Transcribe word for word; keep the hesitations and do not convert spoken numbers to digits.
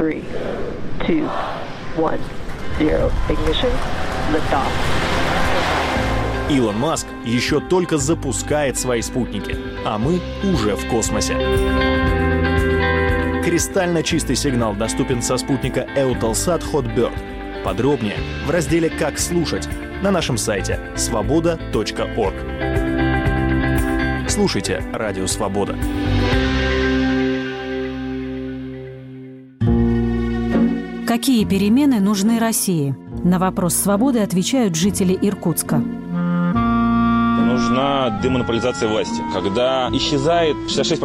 three, two, one, zero. Ignition. Liftoff. Илон Маск еще только запускает свои спутники, а мы уже в космосе. Кристально чистый сигнал доступен со спутника Eutelsat Hotbird. Подробнее в разделе «Как слушать» на нашем сайте свобода точка орг. Слушайте Радио Свобода. Какие перемены нужны России? На вопрос «Свободы» отвечают жители Иркутска. Нужна демонополизация власти, когда исчезает шестьдесят шесть процентов